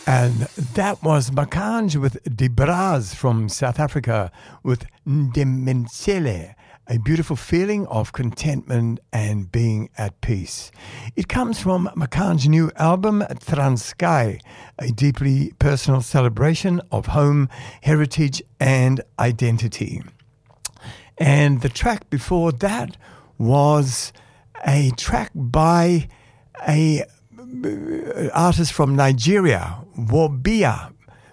And that was Makanj with De Braz from South Africa with Ndemensele, a beautiful feeling of contentment and being at peace. It comes from Makanj's new album, Transkei, a deeply personal celebration of home, heritage and identity. And the track before that was a track by a artist from Nigeria, Wobia,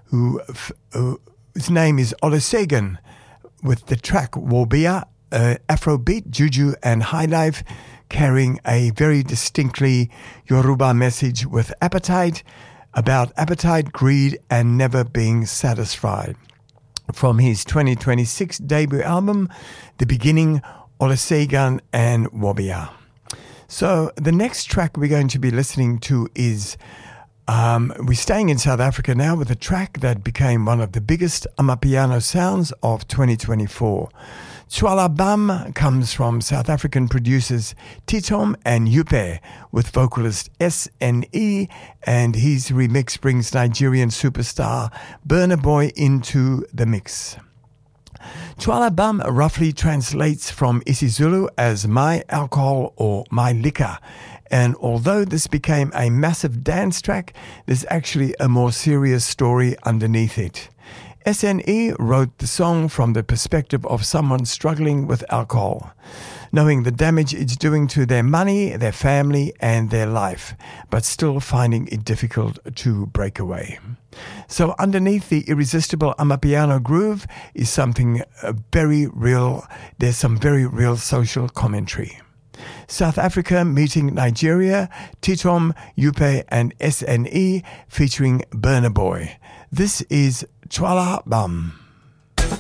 whose name is Olusegun, with the track Wobia, Afrobeat, Juju and Highlife, carrying a very distinctly Yoruba message with appetite, about appetite, greed and never being satisfied. From his 2026 debut album, The Beginning, Olusegun and Wobia. So the next track we're going to be listening to is, we're staying in South Africa now with a track that became one of the biggest Amapiano sounds of 2024. Tswala Bam comes from South African producers Titom and Yupe with vocalist SNE, and his remix brings Nigerian superstar Burna Boy into the mix. Tswala Bam roughly translates from isiZulu as my alcohol or my liquor, and although this became a massive dance track, there's actually a more serious story underneath it. SNE wrote the song from the perspective of someone struggling with alcohol, knowing the damage it's doing to their money, their family, and their life, but still finding it difficult to break away. So underneath the irresistible Amapiano groove is something very real. There's some very real social commentary. South Africa meeting Nigeria, Titom, Yupe, and SNE featuring Burna Boy. This is Tswala Bam.